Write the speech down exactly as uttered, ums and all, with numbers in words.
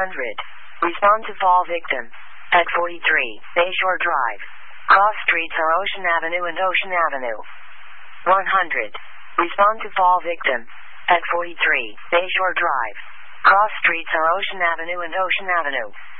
hundred. Respond to fall victim. At forty-three, Bayshore Drive. Cross streets are Ocean Avenue and Ocean Avenue. one hundred. Respond to fall victim. At forty-three, Bayshore Drive. Cross streets are Ocean Avenue and Ocean Avenue.